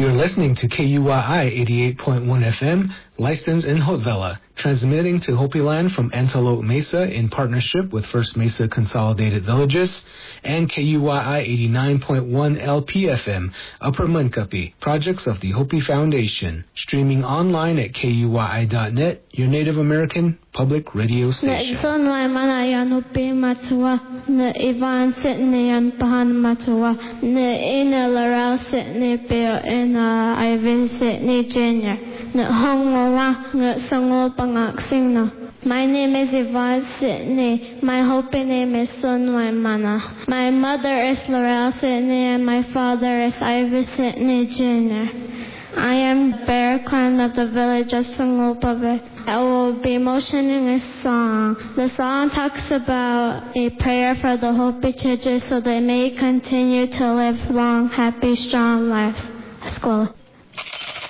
You're listening to KUYI 88.1 FM, licensed in Haute-Villa, transmitting to Hopi Land from Antelope Mesa in partnership with First Mesa Consolidated Villages, and KUYI 89.1 LPFM, Upper Munkapi, projects of the Hopi Foundation, streaming online at KUYI.net, your Native American public radio station. Ivan Sitnian Pahan Matua, Ina Laurel Sitni Peo Ina Ivan Sitni Jr. Hongowa Songo Pangak Singno. My name is Yvonne Sitney. My Hopi name is Sunwai Mana. My mother is Laurel Sitney and my father is Ivy Sitney Jr. I am Bear Clan of the village of Sangopave. I will be motioning a song. The song talks about a prayer for the Hopi churches so they may continue to live long, happy, strong lives. School.